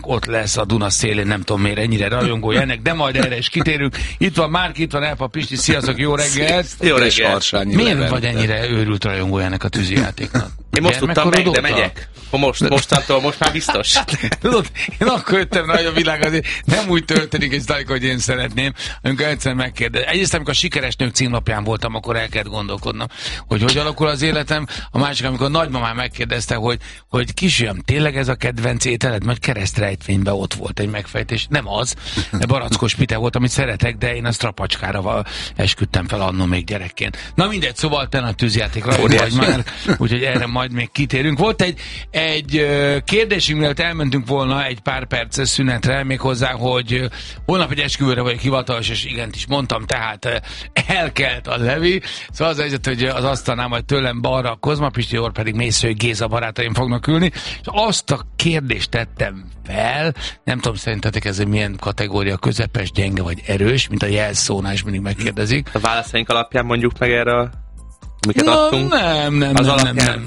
ott lesz a Duna szélén, nem tudom miért ennyire rajongója ennek, de majd erre is kitérünk. Itt van Márk, itt van Elpa Pisti, sziasztok, jó reggelt! Jó reggelt! Miért vagy ennyire őrült rajongója ennek a tűzijátéknak? Én most tudtam meg, de megyek. Mostantól most már biztos. Tudod, én akkor jöttem rá, hogy a világ azért nem úgy történik egy sztálik, hogy én szeretném, amikor egyszer megkérdez. Egyrészt, amikor a Sikeres Nők címlapján voltam, akkor el kellett gondolkodnom, hogy alakul az életem. A másik, amikor nagymamám megkérdezte, hogy kisfiam, tényleg ez a kedvenc ételed? Majd keresztrejtvényben ott volt egy megfejtés. Nem az, de barackos pite volt, amit szeretek, de én a strapacskára esküdtem fel annó még gyerekként. Na mindegy, szóval te a tűzjátékra vagy már, úgyhogy erre majd még kitérünk. Volt egy kérdésünk, mielőtt elmentünk volna egy pár perces szünetre, méghozzá, hogy holnap egy esküvőre vagyok hivatalos, és igent is mondtam, tehát elkelt a Levi. Szóval az helyzet, hogy az asztalnál majd tőlem balra a Kozma Pisti, orr pedig Mészői Géza barátaim fognak ülni, és azt a kérdést tettem fel, nem tudom szerintetek ez milyen kategória, közepes, gyenge vagy erős, mint a jelszónál is mindig megkérdezik. A válaszaink alapján mondjuk meg erre miket adtunk? Nem.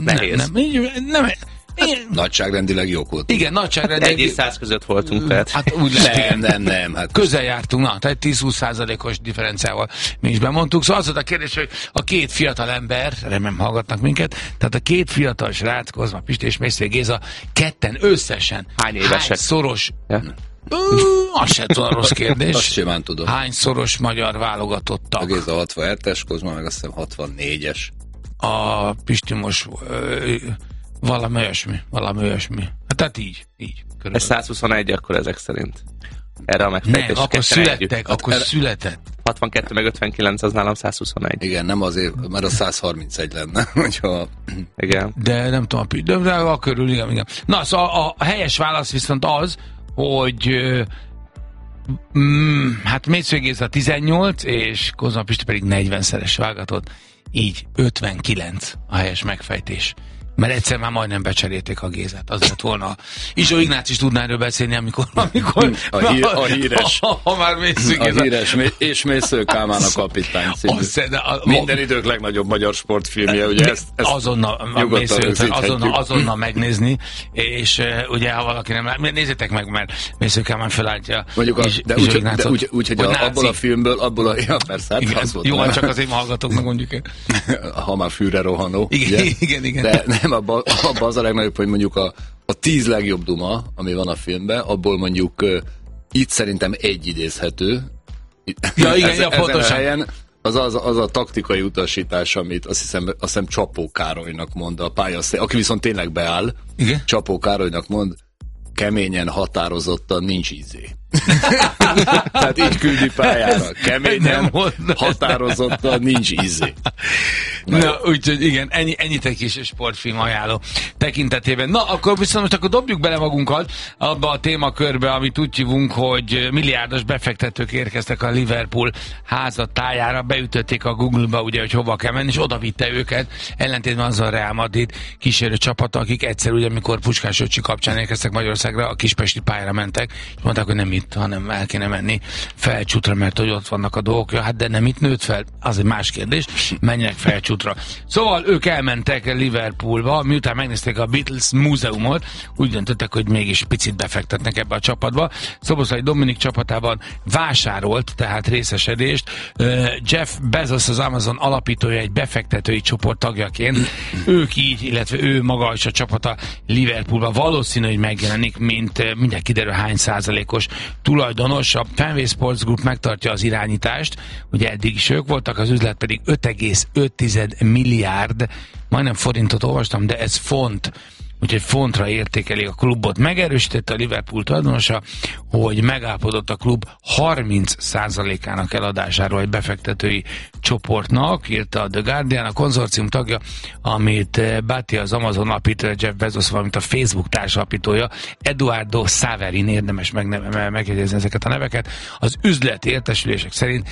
Nagyságrendileg jók voltunk. Igen, nagyságrendileg. 1 és 100 között voltunk, tehát. Hát úgy lehet. Nem. Hát közel jártunk, tehát 10-20%-os differenciával mi is bemondtuk. Szóval az volt a kérdés, hogy a két fiatal ember, remélem hallgatnak minket, tehát a két fiatal srác, Kozma Pisti és Mészői Géza, ketten összesen hány évesek? Szoros... Ja. Az se tudom, rossz kérdés. Azt simán tudom. Hányszoros magyar válogatottak? A Géza 67-es, Kozma meg azt hiszem 64-es. A Pisti most valami olyasmi. Hát tehát így. Ez 121 akkor ezek szerint. Erre a megfejtés. Nem, akkor születtek, született. 62 meg 59 az nálam 121. Igen, nem azért, mert a 131 lenne, hogyha... Igen. De nem tudom, de a körül, igen. Na, szóval a helyes válasz viszont az, hogy hát Mészői Géza 18, és Kozma Pisti pedig 40-szeres vágatott, így 59 a helyes megfejtés. Mert egyszer már majdnem becserélték a Gézát. Az lett volna. Izsó Ignác is tudná erről beszélni, amikor a híres. Ha már Mészői Géza. A híres és Mésző Kálmán a kapitány című. Minden idők legnagyobb magyar sportfilmje, ugye ezt azonnal megnézni, és ugye ha valaki nem lát, nézzétek meg, mert Mésző Kálmán felálltja. Mondjuk úgy, hogy abból a filmből, persze, jó, csak azért hallgatok meg, mondjuk. Ha már fűre rohanó. Igen. De nem, abban az a legnagyobb, hogy mondjuk a 10 legjobb duma, ami van a filmben, abból mondjuk itt szerintem egy idézhető. Ja, igen, ezen pontosan. a helyen az a taktikai utasítás, amit azt hiszem Csapó Károlynak mond a pályaszél, aki viszont tényleg beáll. Igen? Csapó Károlynak mond, keményen, határozottan nincs ízé. Tehát így küldi pályára. Keményen, határozottan nincs ízé. Na, úgyhogy igen, ennyit egy kis sportfilm ajánló tekintetében. Na, akkor viszont most dobjuk bele magunkat abba a témakörbe, amit úgy hívunk, hogy milliárdos befektetők érkeztek a Liverpool házatájára, beütötték a Google-ba, ugye, hogy hova kell menni, és oda vitte őket, ellentétben azzal a Real Madrid kísérő csapata, akik egyszer, ugye, amikor Puskás öccsi kapcsán érkeztek Magyarországra, a kispesti pályára mentek, és mondták, hogy nem itt, hanem el kéne menni Felcsútra, mert hogy ott vannak a dolgok. Ja, hát de nem itt nőtt fel, az egy más kérdés, menjenek Felcsútra. Szóval ők elmentek Liverpoolba, miután megnézték a Beatles múzeumot, úgy döntöttek, hogy mégis picit befektetnek ebbe a csapatba. Szoboszlai Dominik csapatában vásárolt, tehát részesedést. Jeff Bezos, az Amazon alapítója, egy befektetői csoport tagjaként. Ők így, illetve ő maga és a csapata Liverpoolba valószínű, hogy megjelenik, mint mindjárt kiderül hány százalékos tulajdonos. A Fenway Sports Group megtartja az irányítást, ugye eddig is ők voltak, az üzlet pedig 5,5 milliárd, majdnem forintot olvastam, de ez font, úgyhogy fontra értékelik a klubot. Megerősítette a Liverpool tulajdonosa, hogy megállapodott a klub 30%-ának eladásáról egy befektetői csoportnak, írta a The Guardian. A konzorcium tagja, amit Bati, az Amazon alapítója, Jeff Bezos, valamint a Facebook társalapítója, Eduardo Saverin, érdemes megjegyezni ezeket a neveket, az üzleti értesülések szerint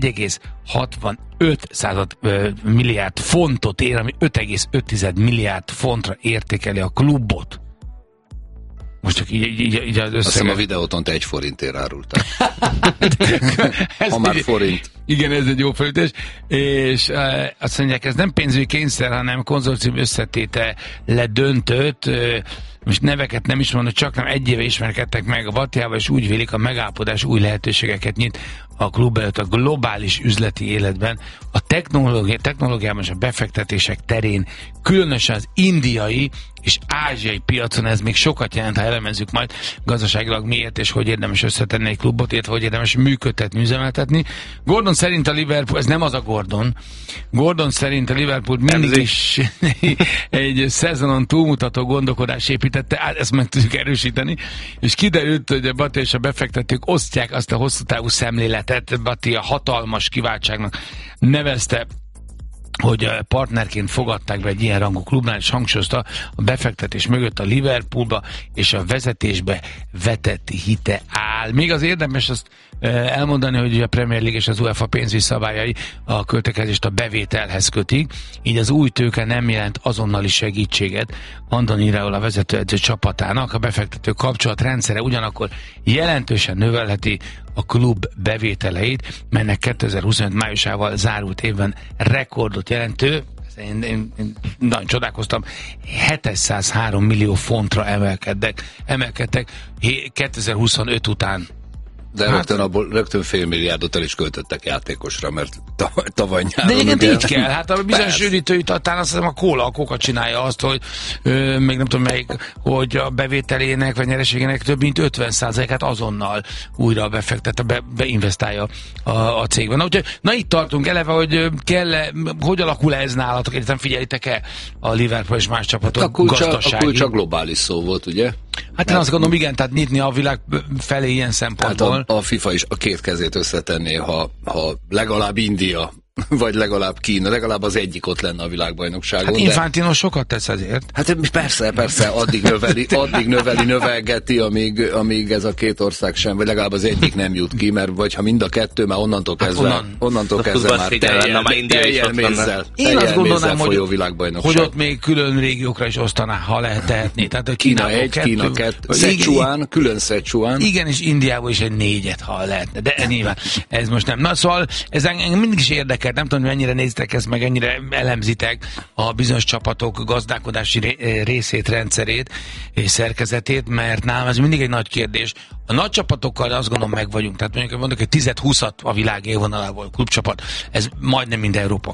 1,65 milliárd fontot ér, ami 5,5 milliárd fontra értékeli a klubot. Most csak így az összeget. Azt hiszem a videóton te 1 forintért árultál. Ha már forint. Igen, ez egy jó felütés. És azt mondják, ez nem pénzügyi kényszer, hanem konzorcium összetétele döntött. Most neveket nem is mondom, csak nem egy éve ismerkedtek meg a Batiával, és úgy vélik, a megállapodás új lehetőségeket nyit a klub előtt a globális üzleti életben, a technológiában és a befektetések terén, különösen az indiai és ázsiai piacon ez még sokat jelent, ha elemezzük majd gazdaságilag miért és hogy érdemes összetenni egy klubot, illetve hogy érdemes működtetni, üzemeltetni. Gordon szerint a Liverpool, ez nem az a Gordon szerint a Liverpool mindig is egy szezonon túlmutató gondolkodás építette, ezt meg tudjuk erősíteni, és kiderült, hogy a Bati és a befektetők osztják azt a hosszú távú szemléletet. Bati a hatalmas kiváltságnak nevezte, hogy partnerként fogadták be egy ilyen rangú klubnál, és hangsúlyozta a befektetés mögött a Liverpoolba és a vezetésbe vetett hite áll. Még az érdemes azt elmondani, hogy a Premier League és az UEFA pénzügyi szabályai a költekezést a bevételhez kötik, így az új tőke nem jelent azonnali segítséget Andoni Iraola a vezetőedző csapatának. A befektető kapcsolatrendszere ugyanakkor jelentősen növelheti a klub bevételeit, melynek 2025 májusával zárult évben rekordot jelentő, én nagyon csodálkoztam, 703 millió fontra emelkedtek 2025 után. De rögtön fél milliárdot el is költöttek játékosra, mert tavaly nyáron... De igen, így kell. Hát a bizonyos üdítőitatán azt hiszem a Coca csinálja azt, hogy még nem tudom melyik, hogy a bevételének vagy nyereségének több mint 50%-át azonnal újra befektet, beinvestálja a cégben. Na itt tartunk eleve, hogy hogy alakul ez nálatok? Egyáltalán figyelitek-e a Liverpool és más csapatok gazdasági? A kulcs a globális szó volt, ugye? Hát én azt gondolom, igen, tehát nyitni a világ felé ilyen szempontból. Hát a FIFA is a két kezét összetenné, ha legalább India, vagy legalább Kína, legalább az egyik ott lenne a világbajnokságon. Hát Infantino sokat tesz ezért. Hát persze, addig növelgeti, amíg ez a két ország sem, vagy legalább az egyik nem jut ki, mert vagy ha mind a kettő, már onnantól kezdve már teljel mézzel folyó világbajnokság. Hogy ott még külön régiókra is osztaná, ha lehet tehetni. Tehát a Kína 1, Kína 2, Szecsuán, külön Szecsuán. Igen, és Indiából is egy 4-et, ha lehetne. De nyilván ez most nem. Na szóval ez engem mindig is érdekel. Nem tudom, mennyire nézitek ezt, meg ennyire elemzitek a bizonyos csapatok gazdálkodási részét, rendszerét és szerkezetét, mert nálam ez mindig egy nagy kérdés. A nagy csapatokkal azt gondolom meg vagyunk, tehát mondjuk egy 10-20 a világ élvonalából klubcsapat, ez majdnem mind Európa.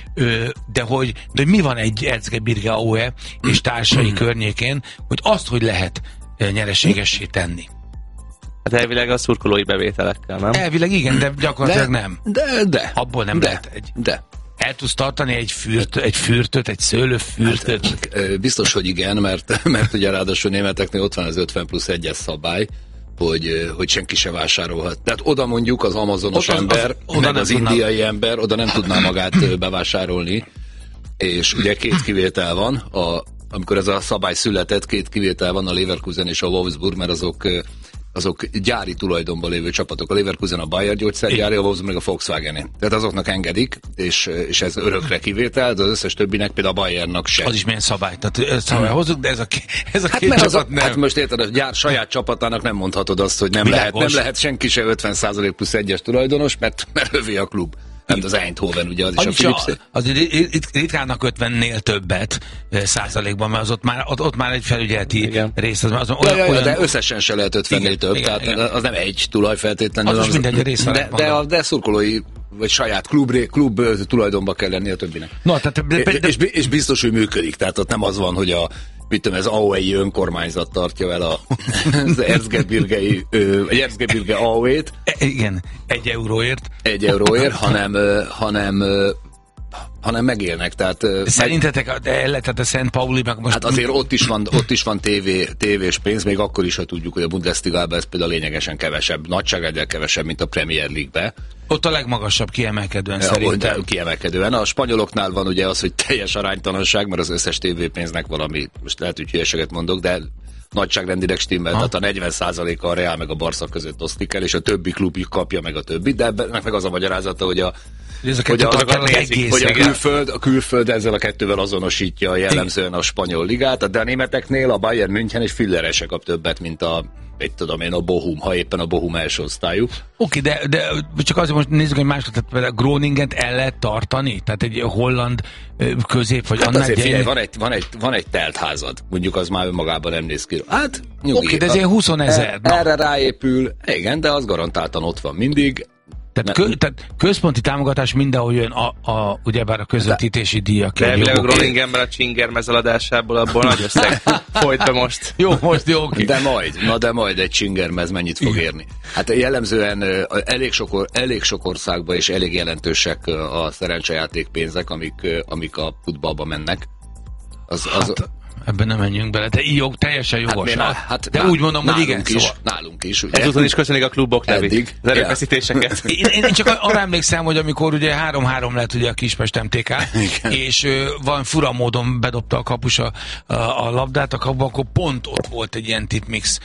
De hogy mi van egy Erzgebirge Aue és társai környékén, hogy azt, hogy lehet nyereségessé tenni? Hát elvileg a szurkolói bevételekkel, nem? Elvileg igen, de gyakorlatilag nem. De. Abból nem lehet egy. De. El tudsz tartani egy fürtöt, egy szőlőfürtöt? Hát, biztos, hogy igen, mert ugye ráadásul németeknél ott van az 50+1-es szabály, hogy senki se vásárolhat. Tehát oda mondjuk az amazonos ember, meg az indiai ember, oda nem tudná magát bevásárolni, és ugye két kivétel van, amikor ez a szabály született, két kivétel van, a Leverkusen és a Wolfsburg, mert azok gyári tulajdonban lévő csapatok. A Leverkusen a Bayer gyógyszergyári, a Wolfsburg meg a Volkswagen-é. Tehát azoknak engedik, és ez örökre kivétel, de az összes többinek, például a Bayernnak sem. Az is milyen szabály? Tehát szabályhozzuk, de ez a két csapat nem. Hát most érted, a gyár saját csapatának nem mondhatod azt, hogy nem lehet senki se 50%+1-es tulajdonos, mert övé a klub. Nem, az Eindhoven, ugye, az is a Philips. Az ritkának 50-nél többet százalékban, mert ott már egy felügyeleti rész. De összesen se lehet 50-nél több, tehát az nem egy tulaj feltétlenül. Az mindegy, a rész. De szurkolói vagy saját klub tulajdonba kell lenni a többinek. No, tehát, és biztos, hogy működik. Tehát ott nem az van, hogy ez Aue-i önkormányzat tartja el az Erzgebirge Aue-t. Igen, 1 euróért. 1 euróért, hanem megélnek. Tehát, szerintetek tehát a Szent Pauli meg most... Hát azért ott is van tévés pénz, még akkor is, ha tudjuk, hogy a Bundesligában ez például lényegesen kevesebb, nagyságrenddel kevesebb, mint a Premier League-be. Ott a legmagasabb kiemelkedően szerintem. Kiemelkedően. A spanyoloknál van ugye az, hogy teljes aránytalanság, mert az összes tévépénznek valami, most lehet, hogy hülyeséget mondok, de nagyságrendileg stimmel, tehát a 40%-a a Real meg a Barca között osztik el, és a többi klub kapja meg a többit, de ennek meg az a magyarázata, hogy hogy a külföld ezzel a kettővel azonosítja jellemzően a spanyol ligát, de a németeknél a Bayern München és Füllere se kap többet, mint a Bochum, ha éppen a Bochum első osztályú. Oké, de csak azért most nézzük, hogy másokat, tehát például Groningent el lehet tartani? Tehát egy holland közép, vagy annál... Azért figyelj, van egy teltházad, mondjuk az már önmagában nem néz ki. Hát nyugi. Oké, de ez ilyen 20 000. Erre ráépül, igen, de az garantáltan ott van mindig. Tehát központi támogatás mindenhol jön ugyebár a közvetítési díjak. De elvileg a Groningenben a Csinger mezeladásából abból nagy összeg folyt be most. Jó, oké. De majd egy Csingermez mennyit fog érni. Hát jellemzően elég sok országban és elég jelentősek a szerencsejáték pénzek, amik a futballba mennek. Ebben nem menjünk bele, de teljesen jogos. De úgy mondom, hogy igen. Nálunk is. Ugye? Ezúton is köszönik a klubok nevét, az erőfeszítéseket. Én csak arra emlékszem, hogy amikor ugye 3-3 lett ugye a Kispest MTK, és van fura módon bedobta a kapus a labdát a kapuba, akkor pont ott volt egy ilyen tipmix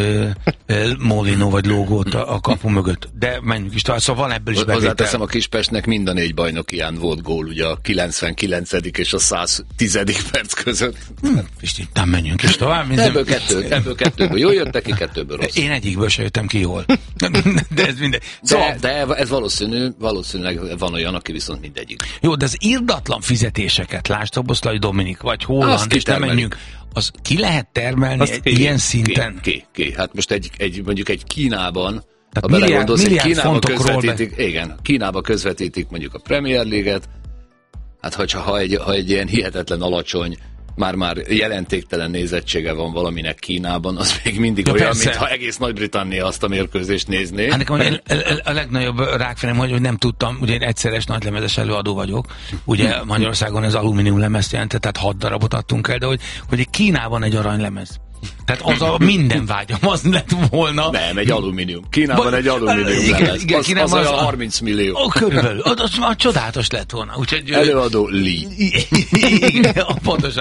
Molino vagy logót a kapu mögött. De menjünk is tovább, szóval van ebből is bevétel. Hozzáteszem, a Kispestnek mind a 4 bajnokián volt gól, ugye a 99. és a 110. perc között. Nem menjünk is tovább. Ebből kettőből jól jöttek ki, kettőből rossz. Én egyikből se jöttem ki jól. De ez mindegy. De ez valószínűleg van olyan, aki viszont mindegyik. Jó, de az irdatlan fizetéseket, lásd Szoboszlai Dominik, vagy Holland, és nem menjünk, az ki lehet termelni ilyen szinten? Ki. Hát most mondjuk egy Kínában, tehát milliárd Kínába közvetítik mondjuk a Premier League-et, hát ha egy ilyen hihetetlen alacsony, már jelentéktelen nézettsége van valaminek Kínában, az még mindig olyan, mintha egész Nagy-Britannia azt a mérkőzést nézné. Hát nekem a legnagyobb rákfenem, hogy nem tudtam, ugye én egyszeres nagylemezes előadó vagyok, ugye Magyarországon ez alumínium lemezt jelentett, tehát 6 darabot adtunk el, de hogy Kínában egy aranylemez. Tehát az a minden vágyam, az lett volna. Nem, egy alumínium. Kínában egy alumínium lemez. Igen, az olyan 30 millió. Körülbelül. Az már csodálatos lett volna. Úgyhogy, előadó Lee. Igen, pontosan.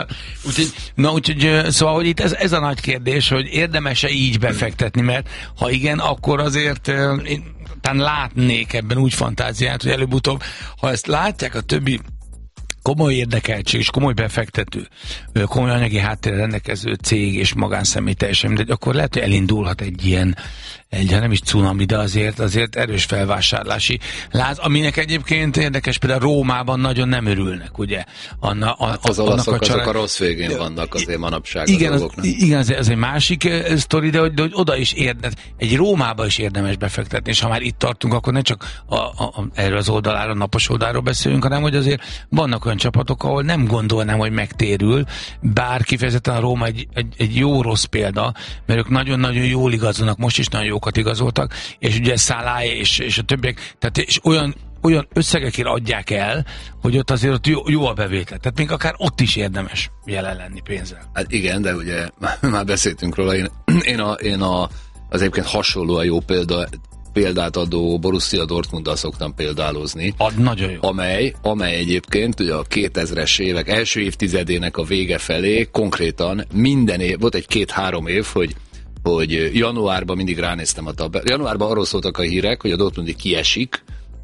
Úgyhogy szóval, hogy itt ez a nagy kérdés, hogy érdemes-e így befektetni, mert ha igen, akkor azért én talán látnék ebben úgy fantáziát, hogy előbb-utóbb, ha ezt látják a többi komoly érdekeltség és komoly befektető, komoly anyagi háttérrel rendelkező cég és magánszemély teljesen mindegy, akkor lehet, hogy elindulhat egy ilyen, nem is cunami, de azért erős felvásárlási láz, aminek egyébként érdekes, például Rómában nagyon nem örülnek, ugye? Az olaszok azok a rossz végén vannak azért manapság. Igen, ez egy másik sztori, de hogy oda is egy Rómába is érdemes befektetni, és ha már itt tartunk, akkor ne csak erről az oldaláról, napos oldalról beszélünk, hanem hogy azért vannak olyan csapatok, ahol nem gondolnám, hogy megtérül, bár kifejezetten a Róma egy jó-rossz példa, mert ők nagyon-nagyon jól igazolnak, most is nagyon jókat igazoltak, és ugye Salah és a többiek, tehát és olyan összegekért adják el, hogy ott azért jó a bevétel. Tehát még akár ott is érdemes jelen lenni pénzzel. Hát igen, de ugye már beszéltünk róla, én az egyébként hasonlóan jó példát adó Borussia Dortmunddal szoktam példálozni. Nagyon jó. Amely egyébként ugye a 2000-es évek első évtizedének a vége felé konkrétan minden év, volt egy 2-3 év, hogy januárban mindig ránéztem a tabellát. Januárban arról szóltak a hírek, hogy a Dortmundi kiesik,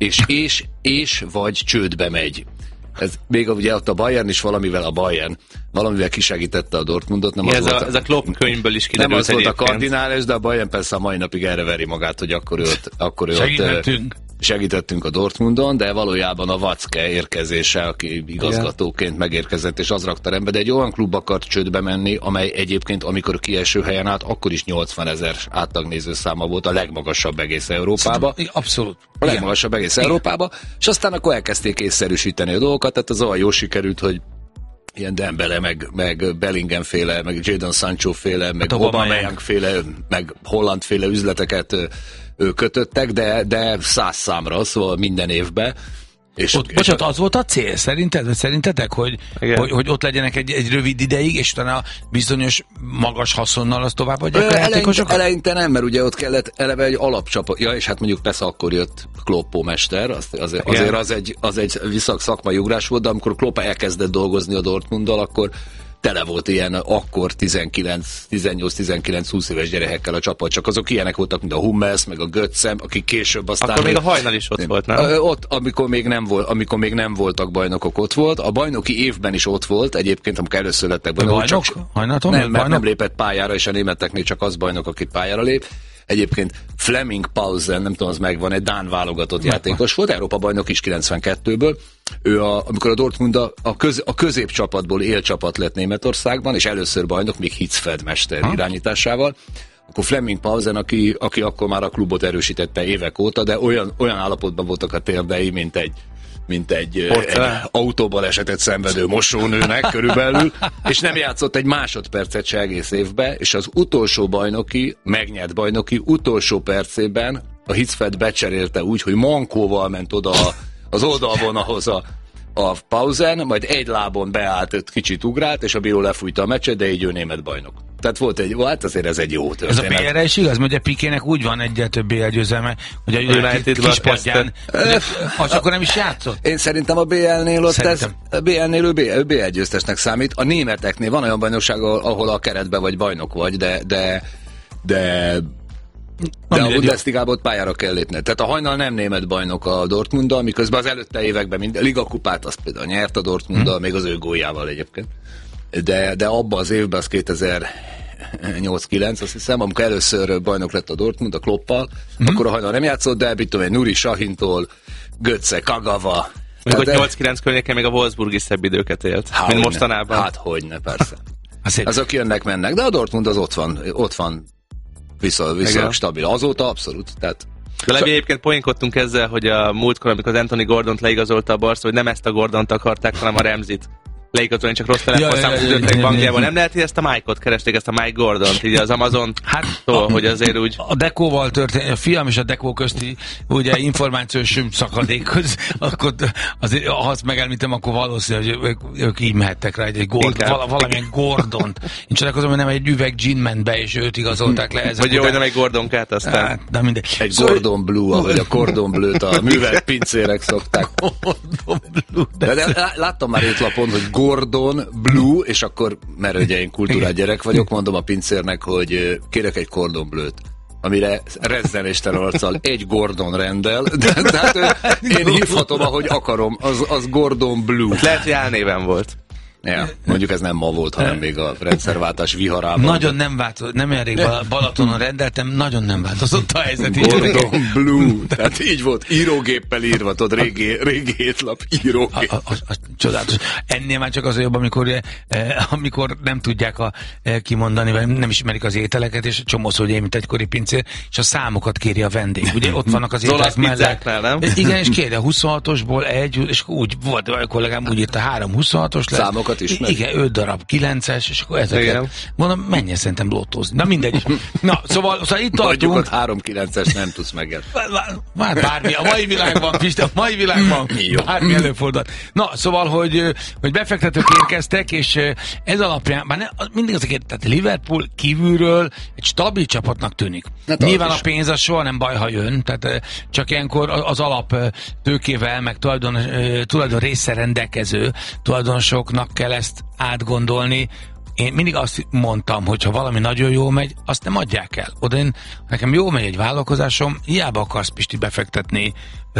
és vagy csődbe megy. Ez még ugye ott a Bayern is valamivel kisegítette a Dortmundot. Nem ez a Klopp könyvből is kiderült. Nem az volt a kardinális, de a Bayern persze a mai napig erre veri magát, hogy akkor ő segítettünk a Dortmundon, de valójában a Watzke érkezése, aki igazgatóként megérkezett, és az rakta rendbe, de egy olyan klub akart csődbe menni, amely egyébként, amikor kieső helyen állt, akkor is 80 000 átlagnéző száma volt, a legmagasabb egész Európába. Abszolút. A legmagasabb egész Európába, és aztán akkor elkezdték észszerűsíteni a dolgokat, tehát az olyan jó sikerült, hogy ilyen Dembele, meg Bellingham féle, meg Jadon Sancho féle, meg Aubameyang féle, meg Holland féle üzleteket kötöttek, de 100 számra, szóval minden évben. Bocsánat, az volt a cél szerintetek, hogy ott legyenek egy rövid ideig, és utána bizonyos magas haszonnal azt továbbadják a játékosokat? Eleinte nem, mert ugye ott kellett eleve egy alapcsapat, és hát mondjuk persze akkor jött Klopp mester, azért az egy szakmai ugrás volt, de amikor Klopp elkezdett dolgozni a Dortmunddal, akkor tele volt ilyen akkor 18-19-20 éves gyerekekkel a csapat, csak azok ilyenek voltak, mint a Hummels, meg a Götze, akik később aztán... Akkor még a Hajnal is ott volt, nem? Ott, amikor még nem voltak bajnokok, ott volt. A bajnoki évben is ott volt, egyébként, amikor először lettek bajnok. Nem lépett pályára, és a németeknél csak az bajnok, aki pályára lép. Egyébként Flemming Pausen, nem tudom, az megvan, egy dán válogatott játékos volt, Európa bajnok is 92-ből. Ő amikor a Dortmund a középcsapatból élcsapat lett Németországban, és először bajnok, még Hitzfeld mester irányításával, akkor Flemming Pausen, aki akkor már a klubot erősítette évek óta, de olyan állapotban voltak a térdei, mint egy autóbalesetet szenvedő mosónőnek körülbelül, és nem játszott egy másodpercet se egész évbe, és az utolsó megnyert bajnoki utolsó percében a Hitzfeld becserélte úgy, hogy mankóval ment oda az oldalvonalhoz a Pausen, majd egy lábon beállt, kicsit ugrált, és a bíró lefújta a meccset, de így ő német bajnok. Tehát volt hát azért ez egy jó történet. Ez a BL-re is igaz, mert a Pikének úgy van egyel több BL győzelme, hogy a United kispadján, az akkor nem is játszott. Én szerintem a BL-nél ő BL győztesnek számít. A németeknél van olyan bajnokság, ahol a keretben vagy bajnok vagy, de a Bundesligában pályára kell lépni. Tehát a Hajnal nem német bajnok a Dortmunddal, miközben az előtte években Ligakupát azt például nyert a Dortmunddal, még az ő góljával egyébként. De abban az évben, az 2008-9, azt hiszem, amikor először bajnok lett a Dortmund a Kloppal, akkor a Hajnal nem játszott, de egy Nuri Sahintól, Götze, Kagawa. Még 8-9 környéken még a Wolfsburg is szebb időket élt, mint mostanában. Hát hogyne, persze. Azok jönnek-mennek, de a Dortmund az ott van viszonylag stabil. Azóta abszolút. Tehát de egyébként poénkodtunk ezzel, hogy a múltkor, amikor az Anthony Gordont leigazolta a Barca, hogy nem ezt a Gordont akarták, hanem a Ramsey-t leigazolni, csak rossz telefonszámot ütöttek bankjában. Nem lehet, hogy ezt a Mike-ot keresték, ezt a Mike Gordont, így az Amazon, hogy azért úgy... A Dekóval történt, a fiam és a Dekó közti ugye információs szakadékhoz, akkor azért, ha azt megelmítem, akkor valószínű, hogy ők így mehettek rá egy valamilyen Gordont. Én csodálkozom, hogy nem egy üveg gin ment be, és őt igazolták le. Vagy jó, hogy nem egy Gordonkát aztán. Hát, de mindegy. Egy Gordon Blue, ahogy a Cordon Bleu-t a művelt pincérek szokták. De láttam már étlapon, hogy Gordon Blue, és akkor, mert ugye én kultúrát gyerek vagyok, mondom a pincérnek, hogy kérek egy Cordon Bleu-t, amire rezzenéstelen arccal egy Gordon rendel, tehát én hívhatom, ahogy akarom, az Gordon Blue. Lehet, hogy álnéven volt. Ja, mondjuk ez nem ma volt, hanem még a rendszerváltás viharában. Nagyon nem változott, nem olyan rég Balatonon rendeltem, nagyon nem változott a helyzet. Gordon Blue, tehát így volt, írógéppel írva, tudod, régi étlap, írógép. Csodálatos. Ennél már csak az jobb, amikor nem tudják kimondani, vagy nem ismerik az ételeket, és csomószor, hogy én, mint egykori pincér, és a számokat kéri a vendég. Ugye ott vannak az ételek mellett. Nem? Igen, és kéri a 26-osból egy, és úgy volt, a kollégám úgy írta, 3 26-os lesz. Számokat ismeri. Igen, 5 darab 9-es, és akkor ezeket. Mondom, menjen szerintem lottózni. Na mindegy. Na, szóval itt tartunk. Mondjuk 3 9-es nem tudsz megenni. Már bármi, a mai világban, Pisti, a mai világban bármi előfordul. Na, szóval, hogy befektetők érkeztek, és ez alapján, mindig az a kérdés, tehát Liverpool kívülről egy stabil csapatnak tűnik. Nyilván a pénz az soha nem baj, ha jön, tehát csak ilyenkor az alap tőkével, meg tulajdon résszel rendelkező tulajdonosoknak kell ezt átgondolni. Én mindig azt mondtam, hogy ha valami nagyon jól megy, azt nem adják el. Oda nekem jól megy egy vállalkozásom, hiába akarsz, Pisti, befektetni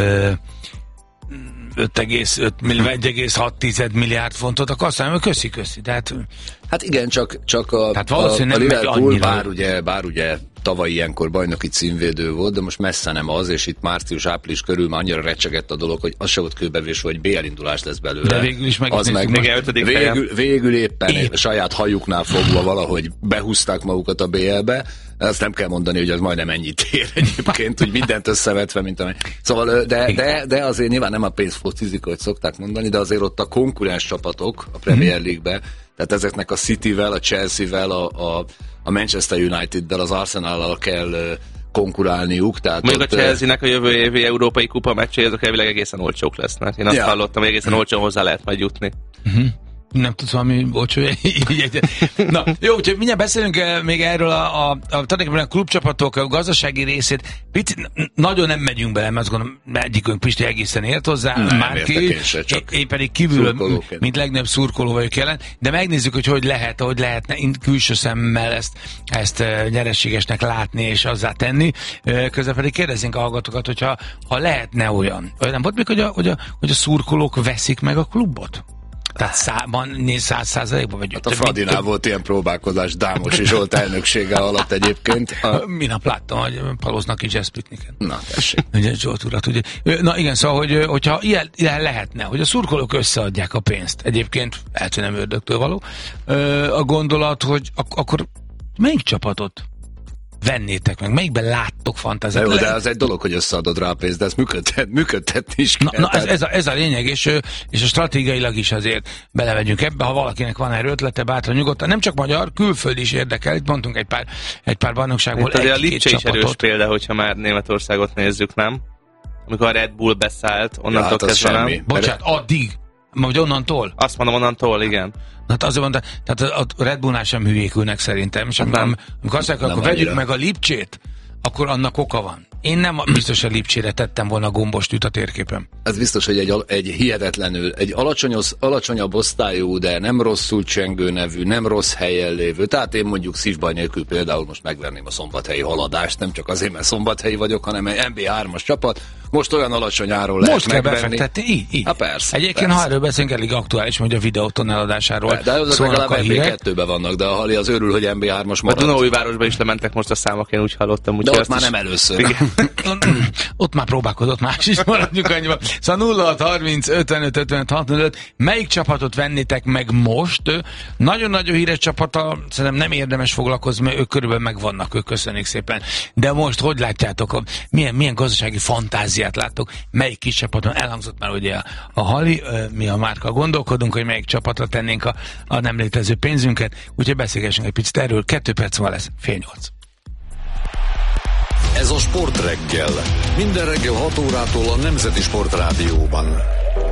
1,6 milliárd fontot, akkor azt mondom, hogy köszi. Hát igen, csak a Liverpool bár ugye tavaly ilyenkor bajnoki címvédő volt, de most messze nem az, és itt március-április körül már annyira recsegett a dolog, hogy az se volt kőbevésve, hogy BL indulás lesz belőle. De végül is végül éppen a saját hajuknál fogva valahogy behúzták magukat a BL-be. Azt nem kell mondani, hogy az majdnem ennyit ér egyébként, hogy mindent összevetve, mint amely. Szóval, de azért nyilván nem a pénz focizik, hogy szokták mondani, de azért ott a konkurens csapatok a Premier League-be, tehát ezeknek a Cityvel, a Chelsea-vel, a Manchester United-del, az Arsenal-al kell konkurálniuk. Tehát mondjuk a Chelsea-nek a jövő évi európai kupa meccsei, azok elvileg egészen olcsók lesznek. Én azt hallottam, hogy egészen olcsón hozzá lehet majd jutni. Nem tudsz valami, Na, jó, úgyhogy mindjárt beszélünk még erről a klubcsapatok a gazdasági részét. Picit, nagyon nem megyünk bele, mert azt gondolom, egyikünk Pisti egészen ért hozzá, Márki, én pedig kívül, mint legnagyobb szurkoló vagyok jelen, de megnézzük, hogy lehetne külső szemmel ezt nyereségesnek látni és azzá tenni. Közben pedig kérdezzünk a hallgatókat, hogyha lehetne olyan. Nem volt még, hogy a szurkolók veszik meg a klubot? Tehát 100%-ban vagy? Hát a Fradinál volt ilyen próbálkozás Dámos Zsolt elnöksége alatt egyébként. Minap láttam, hogy Palóznak is Sputniken. Na, tessék. Ugye Zsolt urat, ugye. Na igen, szóval, hogyha ilyen lehetne, hogy a szurkolók összeadják a pénzt, egyébként lehet, hogy nem ördögtől való, a gondolat, hogy akkor melyik csapatot vennétek meg? Melyikben láttok fantáziát? Jó, de az egy dolog, hogy összeadod rá a pénzt, de ezt működtetni is kell. Na ez a lényeg, és a stratégiailag is azért belevegyünk ebbe, ha valakinek van erről ötlete, bátran nyugodtan. Nem csak magyar, külföld is érdekel. Itt mondtunk egy pár bajnokságból egy-két Lipcse is erős példa, hogyha már Németországot nézzük, nem? Amikor a Red Bull beszállt, onnantól kezdve nem. Bocsánat, addig. Vagy onnantól? Azt mondom, onnantól, igen. Hát azért mondta, tehát a Red Bullnál sem hülyékülnek szerintem, és amikor azt mondják, akkor vegyük meg a Lipcsét, akkor annak oka van. Én nem biztos a Lipcsére tettem volna gombostűt a térképen. Ez biztos, hogy egy hihetetlenül, egy alacsonyabb osztályú, de nem rosszul csengő nevű, nem rossz helyen lévő. Tehát én mondjuk szívbaj nélkül például most megverném a szombathelyi Haladást, nem csak azért, mert szombathelyi vagyok, hanem egy NB3-as csapat. Most olyan alacsony áron lehet most megvenni. Most kell befektetni, így. Hát persze. Egyébként, ha erről beszélünk, elég aktuális, hogy a videóton eladásáról. De azok legalább NB2-ben vannak, de a Hali az örül, hogy NB3-as marad. A Dunaújvárosban is lementek most a számok, én úgy hallottam. De ott már nem először. Ott már próbálkozott más is, maradjunk annyiban. Szóval 0630 melyik csapatot vennétek meg most? Nagyon-nagyon híres csapata, szerintem nem érdemes foglalkozni, mert ők körülbelül megvannak, ők köszönjük szépen. De most, hogy látjátok, milyen gazdasági fantáziát láttok? Melyik kis csapaton? Elhangzott már ugye a Hali, mi a Márka gondolkodunk, hogy melyik csapatra tennénk a nem létező pénzünket, úgyhogy beszélgessünk egy picit erről. 2 perc van lesz, 7:30. Ez a Sportreggel. Minden reggel 6 órától a Nemzeti Sportrádióban.